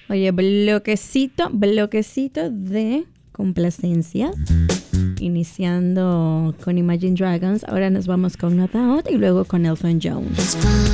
Oye, bloquecito de complacencias. Iniciando con Imagine Dragons. Ahora nos vamos con No Doubt y luego con Elton John.